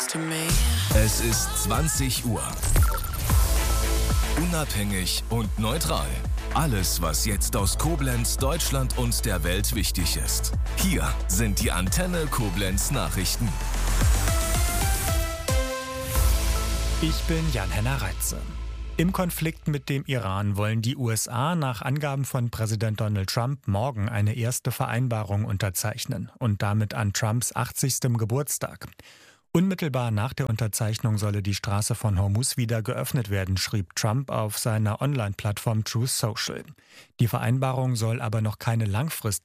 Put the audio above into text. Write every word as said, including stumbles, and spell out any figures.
to me. Es ist zwanzig Uhr. Unabhängig und neutral. Alles, was jetzt aus Koblenz, Deutschland und der Welt wichtig ist. Hier sind die Antenne Koblenz Nachrichten. Ich bin Jan-Henner Reitze. Im Konflikt mit dem Iran wollen die U S A nach Angaben von Präsident Donald Trump morgen eine erste Vereinbarung unterzeichnen und damit an Trumps achtzigstem Geburtstag. Unmittelbar nach der Unterzeichnung solle die Straße von Hormuz wieder geöffnet werden, schrieb Trump auf seiner Online-Plattform Truth Social. Die Vereinbarung soll aber noch keine langfristige